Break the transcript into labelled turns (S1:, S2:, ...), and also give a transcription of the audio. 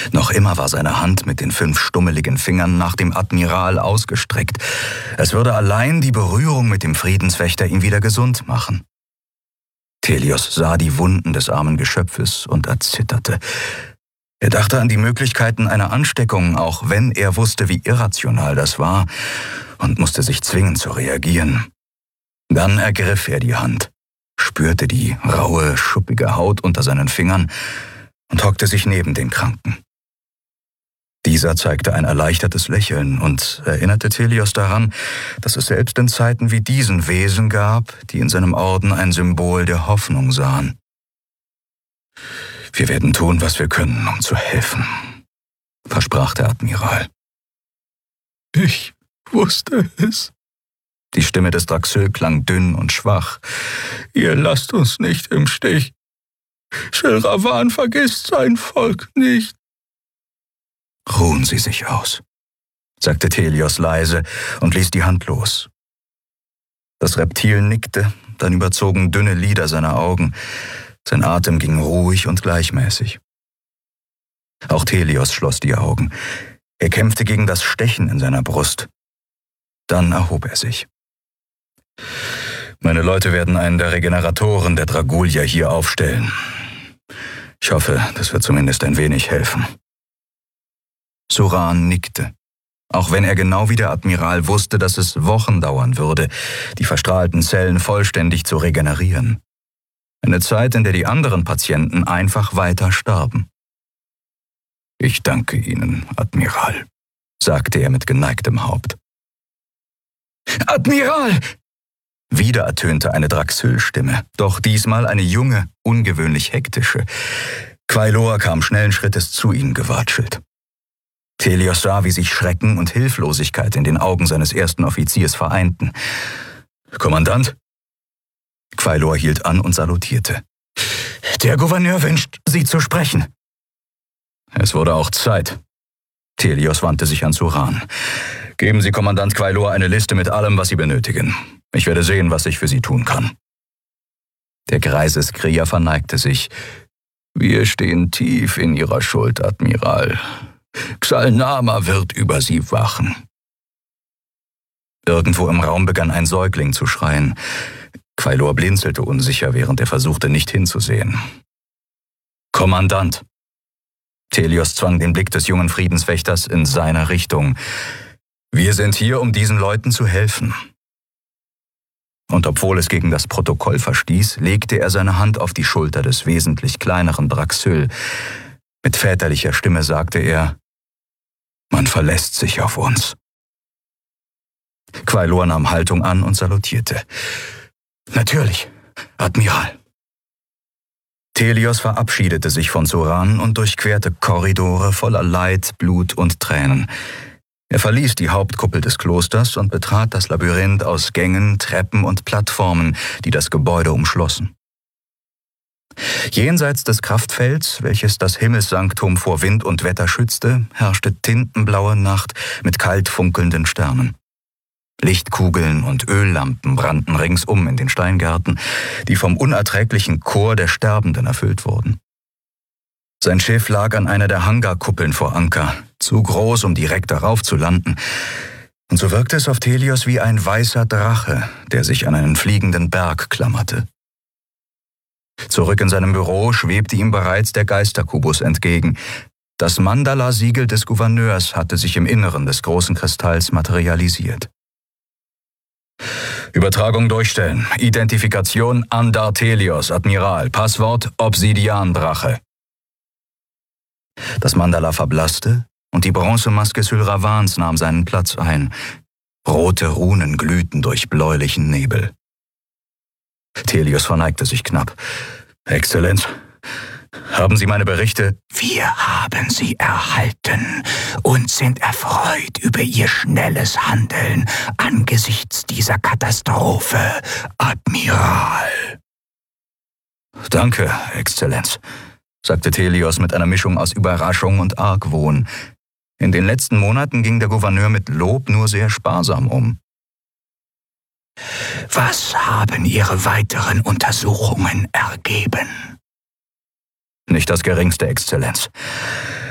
S1: Noch immer war seine Hand mit den 5 stummeligen Fingern nach dem Admiral ausgestreckt. Es würde allein die Berührung mit dem Friedenswächter ihn wieder gesund machen. Telios sah die Wunden des armen Geschöpfes und erzitterte. Er dachte an die Möglichkeiten einer Ansteckung, auch wenn er wusste, wie irrational das war, und musste sich zwingen zu reagieren. Dann ergriff er die Hand, spürte die raue, schuppige Haut unter seinen Fingern und hockte sich neben den Kranken. Dieser zeigte ein erleichtertes Lächeln und erinnerte Telios daran, dass es selbst in Zeiten wie diesen Wesen gab, die in seinem Orden ein Symbol der Hoffnung sahen. »Wir werden tun, was wir können, um zu helfen«, versprach der Admiral.
S2: »Ich wusste es.«
S1: Die Stimme des Draxil klang dünn und schwach.
S2: »Ihr lasst uns nicht im Stich. Shelravan vergisst sein Volk nicht.«
S1: »Ruhen Sie sich aus«, sagte Telios leise und ließ die Hand los. Das Reptil nickte, dann überzogen dünne Lider seine Augen. Sein Atem ging ruhig und gleichmäßig. Auch Telios schloss die Augen. Er kämpfte gegen das Stechen in seiner Brust. Dann erhob er sich. »Meine Leute werden einen der Regeneratoren der Dragulia hier aufstellen. Ich hoffe, das wird zumindest ein wenig helfen.« Suran nickte, auch wenn er genau wie der Admiral wusste, dass es Wochen dauern würde, die verstrahlten Zellen vollständig zu regenerieren. Eine Zeit, in der die anderen Patienten einfach weiter starben. »Ich danke Ihnen, Admiral«, sagte er mit geneigtem Haupt. »Admiral!« Wieder ertönte eine Draxil-Stimme, doch diesmal eine junge, ungewöhnlich hektische. Quailor kam schnellen Schrittes zu ihnen gewatschelt. Telios sah, wie sich Schrecken und Hilflosigkeit in den Augen seines ersten Offiziers vereinten. »Kommandant?« Quailor hielt an und salutierte. »Der Gouverneur wünscht, Sie zu sprechen.« »Es wurde auch Zeit.« Telios wandte sich an Suran. »Geben Sie Kommandant Quailor eine Liste mit allem, was Sie benötigen. Ich werde sehen, was ich für Sie tun kann.« Der greise Skrier verneigte sich. »Wir stehen tief in Ihrer Schuld, Admiral. Xalnama wird über Sie wachen.« Irgendwo im Raum begann ein Säugling zu schreien. Quailor blinzelte unsicher, während er versuchte, nicht hinzusehen. »Kommandant!« Telios zwang den Blick des jungen Friedenswächters in seine Richtung. »Wir sind hier, um diesen Leuten zu helfen.« Und obwohl es gegen das Protokoll verstieß, legte er seine Hand auf die Schulter des wesentlich kleineren Draxil. Mit väterlicher Stimme sagte er, »Man verlässt sich auf uns.« Quailor nahm Haltung an und salutierte. »Natürlich, Admiral.« Telios verabschiedete sich von Suran und durchquerte Korridore voller Leid, Blut und Tränen. Er verließ die Hauptkuppel des Klosters und betrat das Labyrinth aus Gängen, Treppen und Plattformen, die das Gebäude umschlossen. Jenseits des Kraftfelds, welches das Himmelssanktum vor Wind und Wetter schützte, herrschte tintenblaue Nacht mit kalt funkelnden Sternen. Lichtkugeln und Öllampen brannten ringsum in den Steingärten, die vom unerträglichen Chor der Sterbenden erfüllt wurden. Sein Schiff lag an einer der Hangarkuppeln vor Anker, zu groß, um direkt darauf zu landen, und so wirkte es auf Telios wie ein weißer Drache, der sich an einen fliegenden Berg klammerte. Zurück in seinem Büro schwebte ihm bereits der Geisterkubus entgegen. Das Mandala-Siegel des Gouverneurs hatte sich im Inneren des großen Kristalls materialisiert. »Übertragung durchstellen. Identifikation Andar Telios, Admiral. Passwort Obsidiandrache.« Das Mandala verblasste und die Bronzemaske Sylravans nahm seinen Platz ein. Rote Runen glühten durch bläulichen Nebel. Telios verneigte sich knapp. »Exzellenz, haben Sie meine Berichte?«
S3: »Wir haben sie erhalten und sind erfreut über Ihr schnelles Handeln angesichts dieser Katastrophe, Admiral.«
S1: »Danke, Exzellenz«, sagte Telios mit einer Mischung aus Überraschung und Argwohn. In den letzten Monaten ging der Gouverneur mit Lob nur sehr sparsam um.
S3: »Was haben Ihre weiteren Untersuchungen ergeben?«
S1: »Nicht das geringste, Exzellenz.